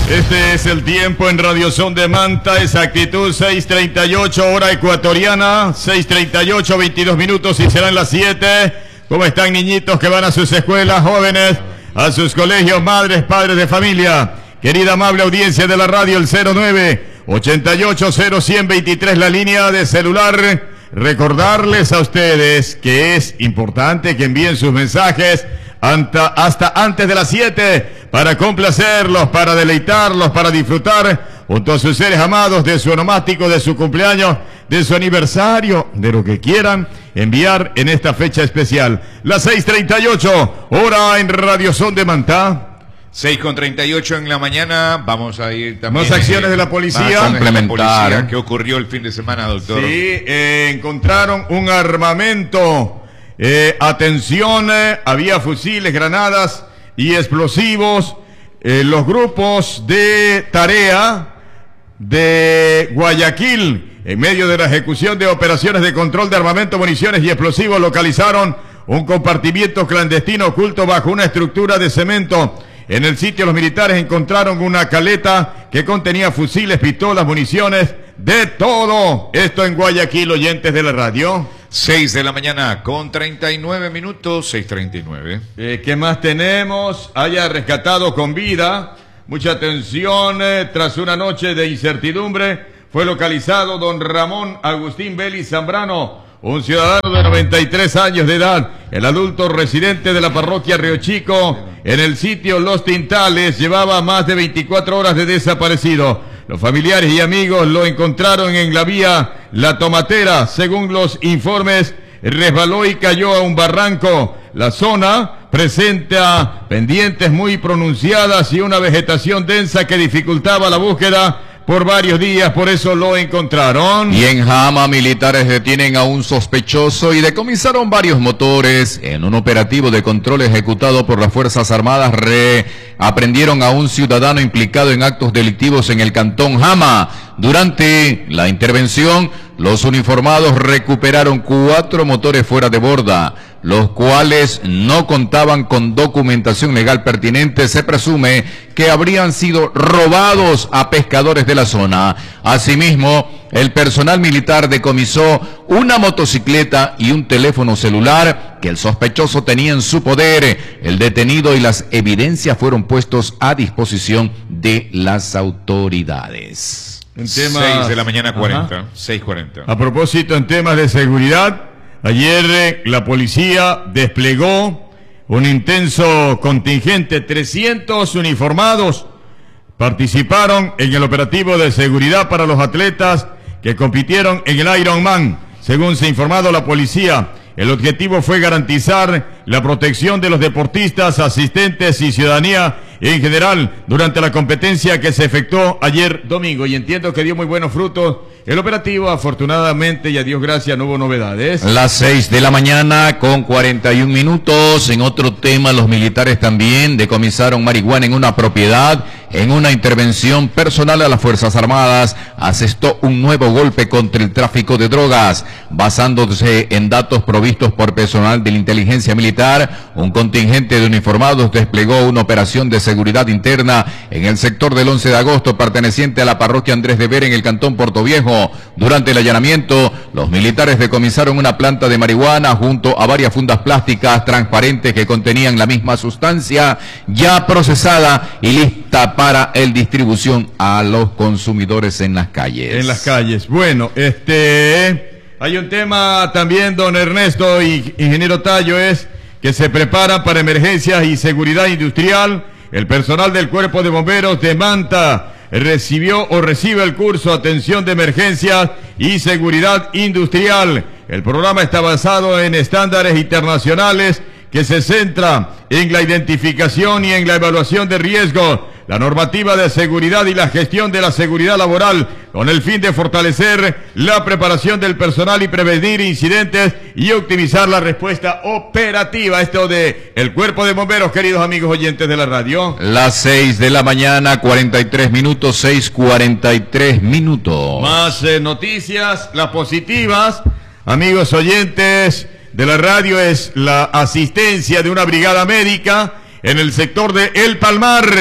Este es el tiempo en Radio Son de Manta, exactitud 6:38 hora ecuatoriana, 6:38, 22 minutos y serán las 7. ¿Cómo están, niñitos que van a sus escuelas, jóvenes, a sus colegios, madres, padres de familia? Querida amable audiencia de la radio, el 09-880123, la línea de celular. Recordarles a ustedes que es importante que envíen sus mensajes hasta antes de las 7 para complacerlos, para deleitarlos, para disfrutar junto a sus seres amados de su onomástico, de su cumpleaños, de su aniversario, de lo que quieran enviar en esta fecha especial. Las 6:38, hora en Radio Son de Manta. 6:38 en la mañana, vamos a ir también... Más acciones de la policía. Complementar. ¿Qué ocurrió el fin de semana, doctor? Sí, encontraron un armamento. Atención, había fusiles, granadas y explosivos. Los grupos de tarea de Guayaquil, en medio de la ejecución de operaciones de control de armamento, municiones y explosivos, localizaron un compartimiento clandestino oculto bajo una estructura de cemento. En el sitio los militares encontraron una caleta que contenía fusiles, pistolas, municiones, de todo. Esto en Guayaquil, oyentes de la radio. 6 de la mañana con 39 minutos, 6:39. ¿Qué más tenemos? Haya rescatado con vida. Mucha atención, tras una noche de incertidumbre, fue localizado don Ramón Agustín Vélez Zambrano, un ciudadano de 93 años de edad, el adulto residente de la parroquia Río Chico, en el sitio Los Tintales. Llevaba más de 24 horas de desaparecido. Los familiares y amigos lo encontraron en la vía La Tomatera. Según los informes, resbaló y cayó a un barranco. La zona presenta pendientes muy pronunciadas y una vegetación densa que dificultaba la búsqueda por varios días, por eso lo encontraron. Y en Jama, militares detienen a un sospechoso y decomisaron varios motores. En un operativo de control ejecutado por las Fuerzas Armadas, aprendieron a un ciudadano implicado en actos delictivos en el cantón Jama. Durante la intervención, los uniformados recuperaron 4 motores fuera de borda, los cuales no contaban con documentación legal pertinente. Se presume que habrían sido robados a pescadores de la zona. Asimismo, el personal militar decomisó una motocicleta y un teléfono celular que el sospechoso tenía en su poder. El detenido y las evidencias fueron puestos a disposición de las autoridades. En tema... 6 de la mañana 40, 6:40. A propósito, en temas de seguridad, ayer la policía desplegó un intenso contingente. 300 uniformados participaron en el operativo de seguridad para los atletas que compitieron en el Ironman. Según se ha informado la policía, el objetivo fue garantizar la protección de los deportistas, asistentes y ciudadanía en general durante la competencia que se efectuó ayer domingo, y entiendo que dio muy buenos frutos el operativo. Afortunadamente y a Dios gracias no hubo novedades. Las 6 de la mañana con 41 minutos. En otro tema, los militares también decomisaron marihuana en una propiedad. En una intervención personal a las Fuerzas Armadas, asestó un nuevo golpe contra el tráfico de drogas. Basándose en datos provistos por personal de la inteligencia militar, un contingente de uniformados desplegó una operación de seguridad interna en el sector del 11 de agosto perteneciente a la parroquia Andrés de Vera en el cantón Portoviejo. Durante el allanamiento, los militares decomisaron una planta de marihuana junto a varias fundas plásticas transparentes que contenían la misma sustancia ya procesada y lista para el distribución a los consumidores en las calles. En las calles. Bueno, hay un tema también, don Ernesto y ingeniero Tallo, es que se preparan para emergencias y seguridad industrial. El personal del Cuerpo de Bomberos de Manta recibe el curso Atención de Emergencias y Seguridad Industrial. El programa está basado en estándares internacionales que se centra en la identificación y en la evaluación de riesgos, la normativa de seguridad y la gestión de la seguridad laboral, con el fin de fortalecer la preparación del personal y prevenir incidentes y optimizar la respuesta operativa. Esto de el Cuerpo de Bomberos, queridos amigos oyentes de la radio. Las 6 de la mañana, 43 minutos, 6:43 minutos. Más noticias, las positivas, amigos oyentes de la radio, es la asistencia de una brigada médica en el sector de El Palmar.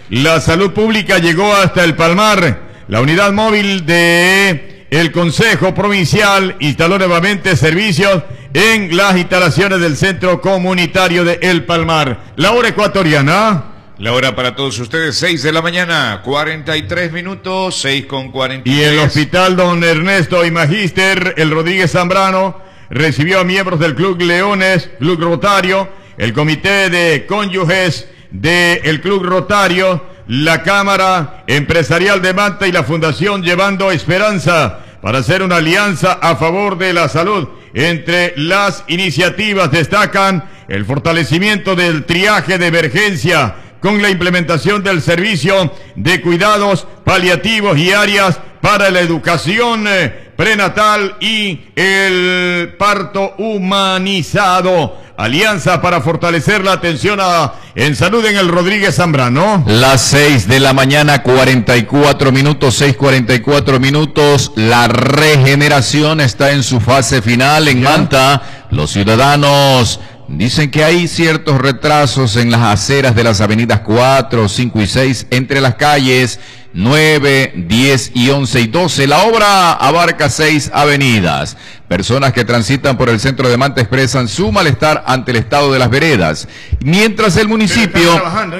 La salud pública llegó hasta el Palmar. La unidad móvil de el Consejo Provincial instaló nuevamente servicios en las instalaciones del Centro Comunitario de El Palmar. La hora ecuatoriana. La hora para todos ustedes, 6 de la mañana, 43 minutos, 6:43. Y el Hospital Don Ernesto y Magíster, el Rodríguez Zambrano, recibió a miembros del Club Leones, Club Rotario, el Comité de Cónyuges del Club Rotario, la Cámara Empresarial de Manta y la Fundación Llevando Esperanza para hacer una alianza a favor de la salud. Entre las iniciativas destacan el fortalecimiento del triaje de emergencia con la implementación del servicio de cuidados paliativos y áreas para la educación prenatal y el parto humanizado. Alianza para fortalecer la atención en salud en el Rodríguez Zambrano. Las 6 de la mañana, 44 minutos, 6:44 minutos. La regeneración está en su fase final en Manta. Los ciudadanos dicen que hay ciertos retrasos en las aceras de las avenidas 4, 5 y 6 entre las calles 9, 10 y 11 y 12. La obra abarca 6 avenidas. Personas que transitan por el centro de Manta expresan su malestar ante el estado de las veredas. Mientras el municipio,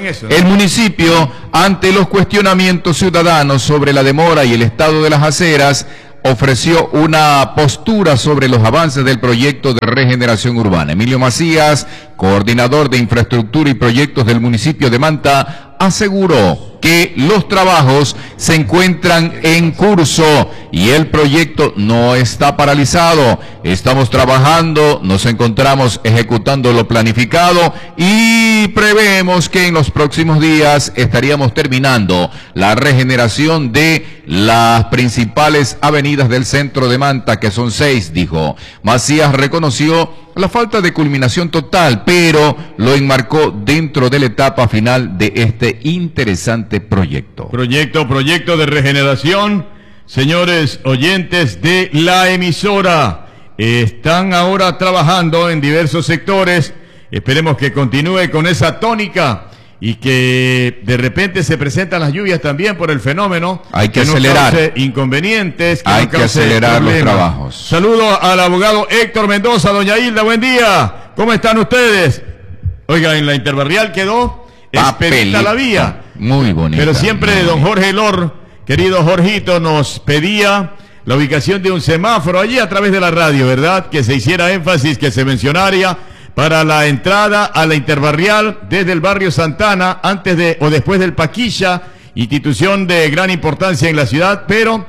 ante los cuestionamientos ciudadanos sobre la demora y el estado de las aceras, ofreció una postura sobre los avances del proyecto de regeneración urbana. Emilio Macías, coordinador de infraestructura y proyectos del municipio de Manta, aseguró que los trabajos se encuentran en curso y el proyecto no está paralizado. Estamos trabajando, nos encontramos ejecutando lo planificado y prevemos que en los próximos días estaríamos terminando la regeneración de las principales avenidas del centro de Manta, que son 6, dijo. Macías reconoció la falta de culminación total, pero lo enmarcó dentro de la etapa final de este interesante proyecto. Proyecto de regeneración, señores oyentes de la emisora. Están ahora trabajando en diversos sectores. Esperemos que continúe con esa tónica y que de repente se presentan las lluvias también por el fenómeno. Hay que acelerar. No cause inconvenientes. Hay que acelerar los trabajos. Saludo al abogado Héctor Mendoza. Doña Hilda, buen día. ¿Cómo están ustedes? Oiga, en la Interbarrial quedó expedita la vía. Muy bonita. Pero siempre don Jorge Lor, querido Jorgito, nos pedía la ubicación de un semáforo allí a través de la radio, ¿verdad? Que se hiciera énfasis, que se mencionara para la entrada a la Interbarrial desde el barrio Santana, antes de o después del Paquilla, institución de gran importancia en la ciudad, pero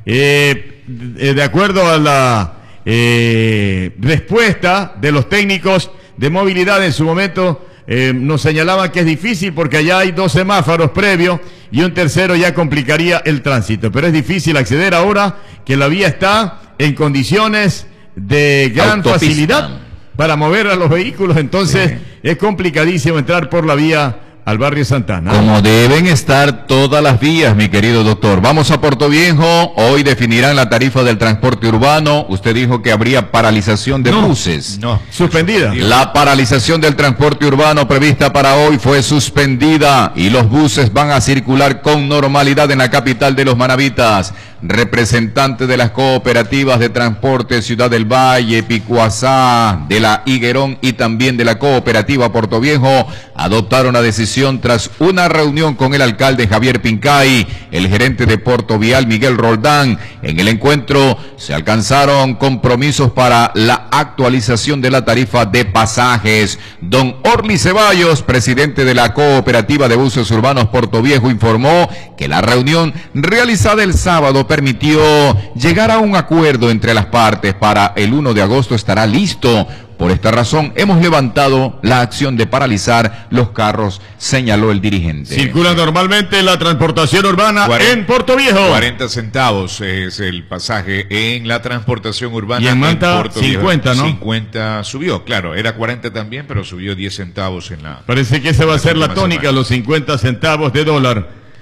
de acuerdo a la respuesta de los técnicos de movilidad en su momento, nos señalaban que es difícil porque allá hay 2 semáforos previos y un tercero ya complicaría el tránsito, pero es difícil acceder ahora que la vía está en condiciones de gran facilidad para mover a los vehículos, entonces es complicadísimo entrar por la vía al barrio Santana. Como deben estar todas las vías, mi querido doctor. Vamos a Puerto Viejo. Hoy definirán la tarifa del transporte urbano. Usted dijo que habría paralización de buses. No, suspendida. La paralización del transporte urbano prevista para hoy fue suspendida y los buses van a circular con normalidad en la capital de los Manavitas. Representantes de las cooperativas de transporte Ciudad del Valle, Picuazá, de la Higuerón y también de la cooperativa Puerto Viejo adoptaron la decisión tras una reunión con el alcalde Javier Pincay, el gerente de Puerto Vial Miguel Roldán. En el encuentro se alcanzaron compromisos para la actualización de la tarifa de pasajes. Don Orly Ceballos, presidente de la cooperativa de buses urbanos Puerto Viejo, informó que la reunión realizada el sábado permitió llegar a un acuerdo entre las partes. Para el 1 de agosto estará listo. Por esta razón hemos levantado la acción de paralizar los carros, señaló el dirigente. Circula normalmente la transportación urbana en Puerto Viejo. 40 centavos es el pasaje en la transportación urbana. Y en Manta, 50, ¿no? 50 subió, claro, era 40 también, pero subió 10 centavos en la... Parece que esa va a ser la tónica, los 50 centavos de dólar.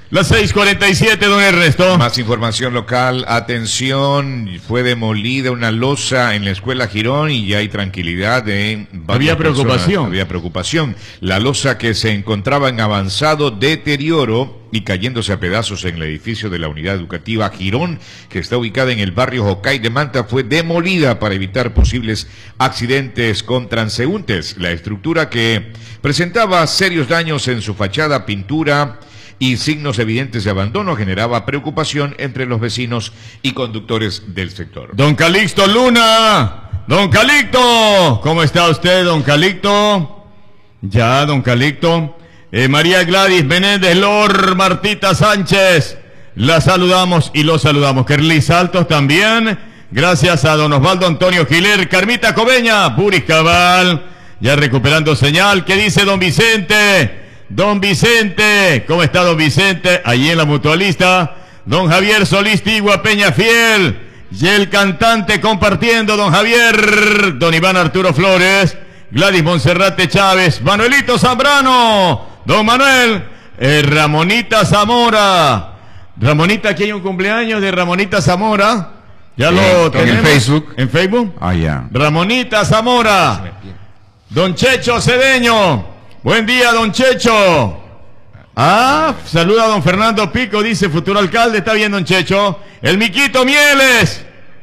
Las 6:47, don Ernesto. Más información local, atención, fue demolida una losa en la escuela Girón y ya hay tranquilidad de Había preocupación. Había preocupación. La losa que se encontraba en avanzado deterioro y cayéndose a pedazos en el edificio de la unidad educativa Girón, que está ubicada en el barrio Jocay de Manta, fue demolida para evitar posibles accidentes con transeúntes. La estructura, que presentaba serios daños en su fachada, pintura y signos evidentes de abandono, generaba preocupación entre los vecinos y conductores del sector. Don Calixto Luna, don Calixto, ¿cómo está usted, don Calixto? Ya, don Calixto. María Gladys Menéndez Lor, Martita Sánchez, la saludamos y los saludamos. Kerly Saltos también, gracias a don Osvaldo Antonio Giler, Carmita Cobeña, Puris Cabal, ya recuperando señal. ¿Qué dice don Vicente? Don Vicente, ¿cómo está don Vicente? Allí en la Mutualista. Don Javier Solís Tigua Peñafiel, y el cantante compartiendo, don Javier. Don Iván Arturo Flores, Gladys Monserrate Chávez, Manuelito Zambrano, don Manuel, Ramonita Zamora. Ramonita, aquí hay un cumpleaños de Ramonita Zamora. Ya lo tenemos. ¿En Facebook? ¿En Facebook? Ah, ya. Ramonita Zamora. Don Checho Cedeño. Buen día, don Checho. Ah, saluda a don Fernando Pico, dice futuro alcalde. Está bien, don Checho. El Miquito Mieles.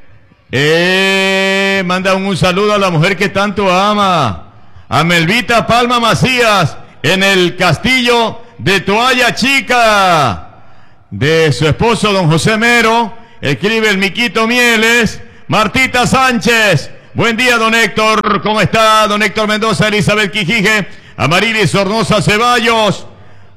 Manda un saludo a la mujer que tanto ama. A Melvita Palma Macías, en el castillo de Toalla Chica. De su esposo, don José Mero. Escribe el Miquito Mieles. Martita Sánchez. Buen día, don Héctor. ¿Cómo está, don Héctor Mendoza? Elizabeth Quijije. Amarilis Sornosa Ceballos.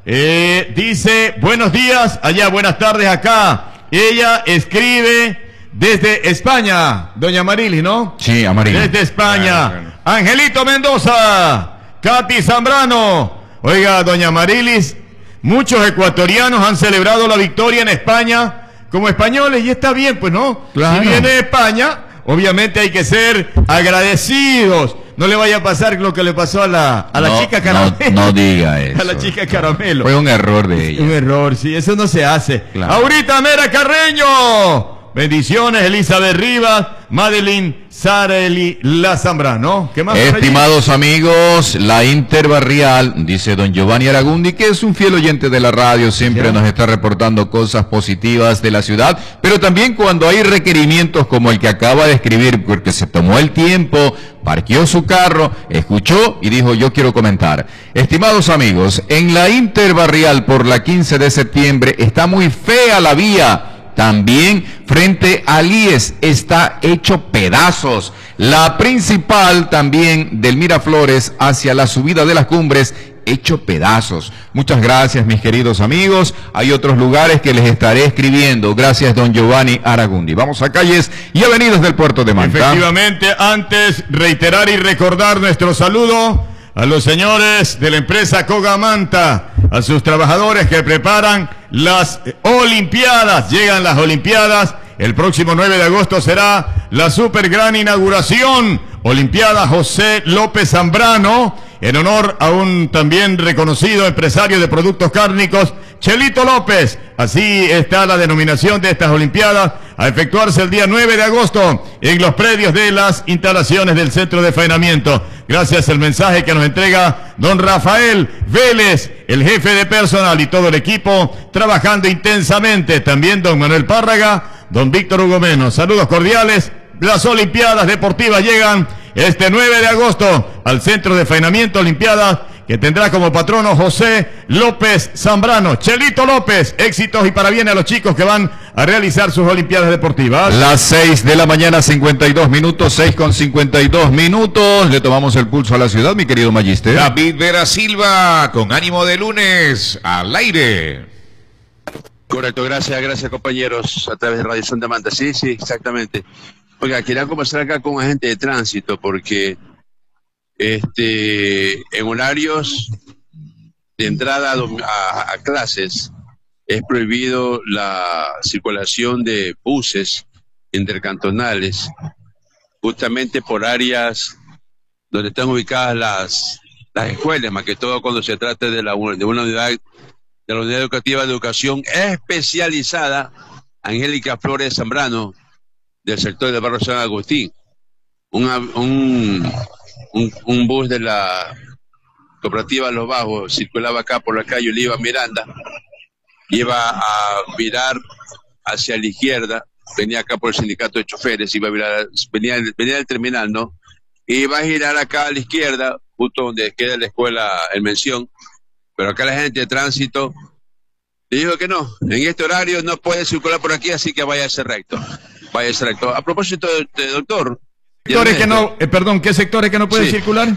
Dice, buenos días, allá, buenas tardes acá. Ella escribe desde España, doña Amarilis, ¿no? Sí, Amarilis. Desde España. Claro. Angelito Mendoza, Katy Zambrano. Oiga, doña Amarilis, muchos ecuatorianos han celebrado la victoria en España como españoles, y está bien, pues, ¿no? Claro. Si viene de España, obviamente hay que ser agradecidos. No le vaya a pasar lo que le pasó a la chica Caramelo. No diga eso. A la chica Caramelo. Fue un error de ella. Un error, sí, eso no se hace. Claro. Ahorita Mera Carreño. Bendiciones, Elizabeth Rivas, Madeline Sareli La Zambrano. ¿Qué más? Estimados amigos, la Interbarrial, dice don Giovanni Aragundi, que es un fiel oyente de la radio, siempre nos está reportando cosas positivas de la ciudad, pero también cuando hay requerimientos como el que acaba de escribir, porque se tomó el tiempo, parqueó su carro, escuchó y dijo, yo quiero comentar. Estimados amigos, en la Interbarrial por la 15 de septiembre está muy fea la vía. También frente al IES está hecho pedazos. La principal también del Miraflores hacia la subida de las Cumbres, hecho pedazos. Muchas gracias, mis queridos amigos. Hay otros lugares que les estaré escribiendo. Gracias, don Giovanni Aragundi. Vamos a calles y avenidas del puerto de Manta. Efectivamente, antes reiterar y recordar nuestro saludo a los señores de la empresa Coga Manta, a sus trabajadores que preparan las Olimpiadas. Llegan las Olimpiadas. El próximo 9 de agosto será la super gran inauguración. Olimpiada José López Zambrano, en honor a un también reconocido empresario de productos cárnicos, Chelito López. Así está la denominación de estas Olimpiadas, a efectuarse el día 9 de agosto en los predios de las instalaciones del Centro de Faenamiento. Gracias al mensaje que nos entrega don Rafael Vélez, el jefe de personal, y todo el equipo trabajando intensamente. También don Manuel Párraga, don Víctor Hugo Menos. Saludos cordiales. Las Olimpiadas Deportivas llegan este 9 de agosto al Centro de Faenamiento Olimpiadas, que tendrá como patrono José López Zambrano. Chelito López, éxitos y parabienes a los chicos que van a realizar sus Olimpiadas Deportivas. Las 6 de la mañana, 52 minutos, 6 con 52 minutos. Le tomamos el pulso a la ciudad, mi querido Magister. David Vera Silva, con ánimo de lunes, al aire. Correcto, gracias compañeros, a través de Radio Son de Manta. Sí, exactamente. Oiga, quería conversar acá con un agente de tránsito porque en horarios de entrada a clases es prohibido la circulación de buses intercantonales, justamente por áreas donde están ubicadas las escuelas, más que todo cuando se trata de una unidad de la Unidad Educativa de Educación Especializada Angélica Flores Zambrano, del sector del barrio San Agustín. Un bus de la cooperativa Los Bajos circulaba acá por la calle Oliva Miranda, iba a virar hacia la izquierda, venía acá por el sindicato de choferes, iba a virar, venía del terminal, ¿no? Iba a girar acá a la izquierda, justo donde queda la escuela en mención, pero acá la gente de tránsito le dijo que no, en este horario no puede circular por aquí, así que vaya a ser recto. A propósito de doctor. ¿Sectores que no, perdón, qué sectores que no pueden circular?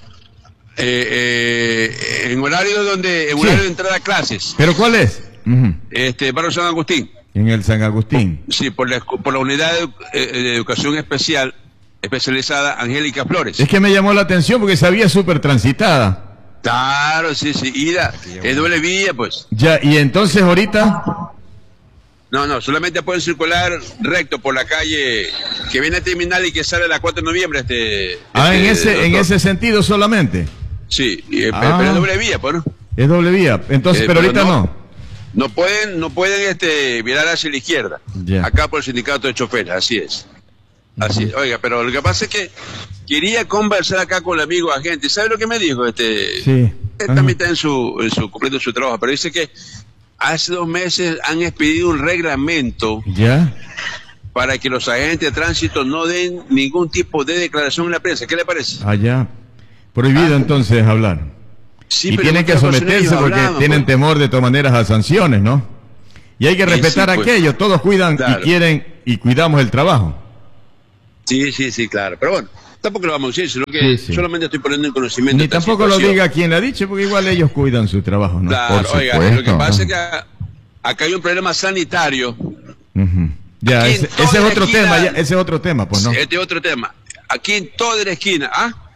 En horario horario de entrada a clases. ¿Pero cuál es? Barrio San Agustín. En el San Agustín. Sí, por la unidad de educación especializada Angélica Flores. Es que me llamó la atención porque se veía súper transitada. Claro, sí, ida, es doble vía, pues. Ya, y entonces ahorita... No, solamente pueden circular recto por la calle que viene a terminal y que sale a la 4 de noviembre. En ese sentido solamente. Sí, pero es doble vía, pues, ¿no? Es doble vía, entonces, pero ahorita no. No pueden virar hacia la izquierda. Ya. Acá por el sindicato de choferes, así es. Oiga, pero lo que pasa es que quería conversar acá con el amigo agente. ¿Sabe lo que me dijo? Sí. Él también está cumpliendo su trabajo, pero dice que hace 2 meses han expedido un reglamento para que los agentes de tránsito no den ningún tipo de declaración en la prensa. ¿Qué le parece? Ya. Prohibido entonces hablar. Sí, y pero tienen que someterse porque tienen temor de todas maneras a sanciones, ¿no? Y hay que respetar aquello. Todos cuidan y quieren y cuidamos el trabajo. Sí, claro. Pero bueno, tampoco lo vamos a decir, sino que solamente estoy poniendo en conocimiento. Ni tampoco lo diga quien le ha dicho, porque igual ellos cuidan su trabajo, ¿no? Claro, oiga, lo que pasa es que acá hay un problema sanitario. Ya, ese es otro tema, ese es otro tema, pues, ¿no? Este es otro tema. Aquí en toda la esquina,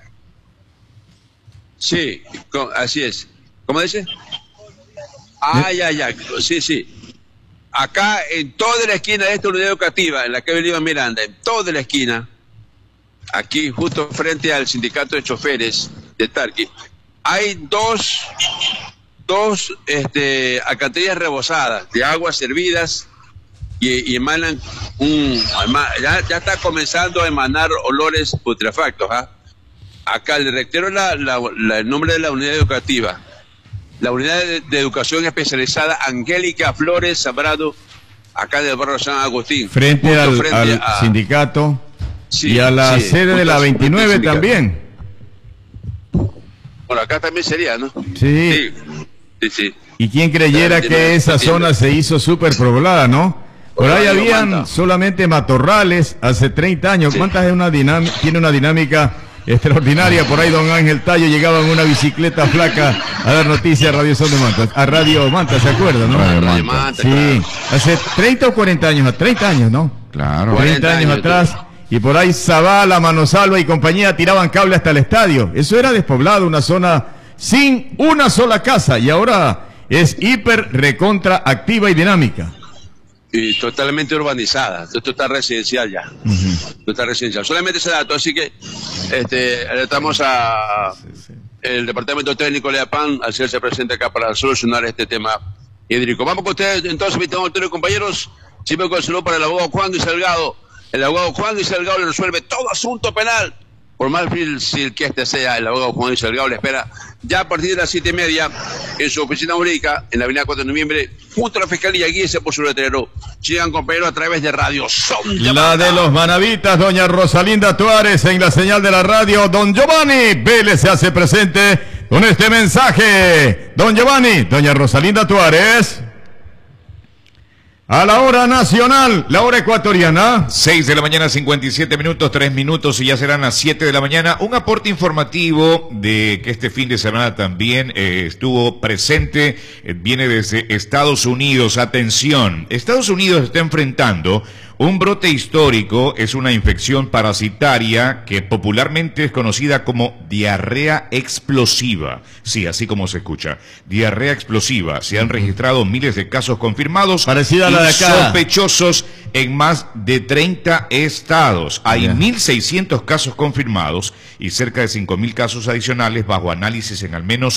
Sí, así es. ¿Cómo dice? Sí. Acá en toda la esquina de esta unidad educativa, en la calle Oliva Miranda, en toda la esquina, aquí justo frente al sindicato de choferes de Tarqui, hay dos alcantarillas rebosadas de aguas servidas y emanan ya está comenzando a emanar olores putrefactos. Acá le reitero el nombre de la unidad educativa. La unidad de educación especializada Angélica Flores Zambrano, acá del barrio San Agustín. Frente al sindicato y a la sede de la 29 también. Bueno, acá también sería, ¿no? Sí. Y quién creyera que esa zona se hizo súper poblada, ¿no? Por ahí habían solamente matorrales hace 30 años. ¿Cuántas tiene una dinámica extraordinaria? Por ahí don Ángel Tallo llegaba en una bicicleta flaca a dar noticias a Radio Son de Manta, a Radio Manta, ¿se acuerdan, no? Radio Manta, sí, claro. Hace 30 o 40 años, 30 años, ¿no? Claro. 30 años atrás, y por ahí Zavala, Manosalva y compañía tiraban cable hasta el estadio. Eso era despoblado, una zona sin una sola casa, y ahora es hiper recontra activa y dinámica. Y totalmente urbanizada, esto está residencial ya. Esto está residencial. Solamente ese dato, así que alertamos a el departamento técnico de APAN al hacerse presente acá para solucionar este tema hídrico. Vamos con ustedes, entonces, mis estimados compañeros, siempre con el saludo para el abogado Juan Luis Salgado. El abogado Juan Luis Salgado le resuelve todo asunto penal. Por más difícil que este sea, el abogado Juan Luis Salgado le espera ya a partir de las 7:30 en su oficina jurídica en la avenida 4 de noviembre, junto a la Fiscalía. Guíese por su letrero. Sigan, compañeros, a través de Radio Son de La de los manavitas, doña Rosalinda Tuárez, en la señal de la radio. Don Giovanni Vélez se hace presente con este mensaje. Don Giovanni, doña Rosalinda Tuárez. A la hora nacional, la hora ecuatoriana. 6 de la mañana, 57 minutos, 3 minutos y ya serán las 7 de la mañana. Un aporte informativo de que este fin de semana también estuvo presente, viene desde Estados Unidos. Atención, Estados Unidos está enfrentando Un brote histórico es una infección parasitaria que popularmente es conocida como diarrea explosiva. Sí, así como se escucha. Diarrea explosiva. Se han registrado miles de casos confirmados parecida a la de y acá, sospechosos en más de 30 estados. Hay 1.600 casos confirmados y cerca de 5.000 casos adicionales bajo análisis en al menos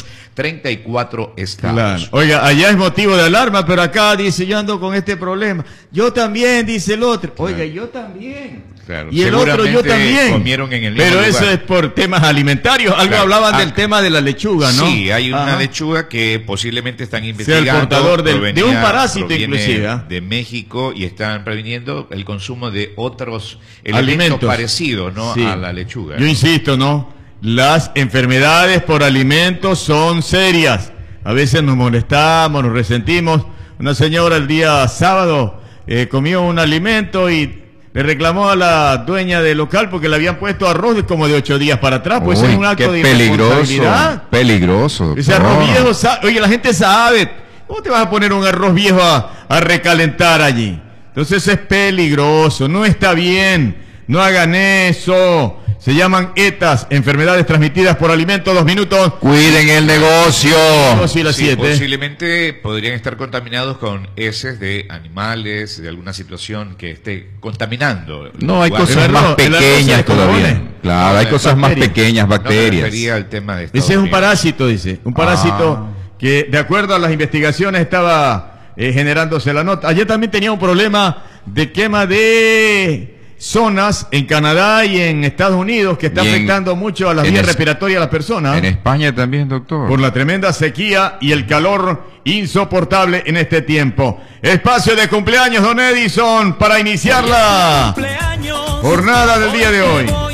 34 estados. Claro. Oiga, allá es motivo de alarma, pero acá dice, yo ando con este problema. Yo también, dice el otro. Oiga, yo también. Claro. Y el otro, yo también. Comieron en el mismo pero lugar. Eso es por temas alimentarios. Algo Claro. hablaban del tema de la lechuga, ¿no? Sí, hay una Ajá. lechuga que posiblemente están Sea investigando. el portador de un parásito, proviene inclusive, ¿eh? de México, y están previniendo el consumo de otros Alimentos elementos parecidos, ¿no? Sí. A la lechuga. Yo insisto, ¿no? Las enfermedades por alimentos son serias. A veces nos molestamos, nos resentimos. Una señora el día sábado comió un alimento y le reclamó a la dueña del local porque le habían puesto arroz como de 8 días para atrás. Pues Uy, es un acto de irresponsabilidad. Peligroso. Ese arroz viejo, oye, la gente sabe. ¿Cómo te vas a poner un arroz viejo a recalentar allí? Entonces es peligroso, no está bien. No hagan eso. Se llaman ETAs, enfermedades transmitidas por alimentos. 2 minutos. Cuiden el negocio. Sí, las Sí, 7. posiblemente podrían estar contaminados con heces de animales, de alguna situación que esté contaminando. No, hay Igual, cosas el más arroz se pequeñas descompone. todavía. Claro, No, hay cosas más bacterias. pequeñas, no me bacterias. refería al tema de Estados Ese es un Unidos. parásito, dice. Un parásito que, de acuerdo a las investigaciones, estaba generándose la nota. Ayer también tenía un problema de quema de zonas en Canadá y en Estados Unidos que está Y en- afectando mucho a las en vías es- respiratorias de las personas En España también, doctor. por la tremenda sequía y el calor insoportable en este tiempo. Espacio de cumpleaños, don Edison, para iniciar la jornada del día de hoy.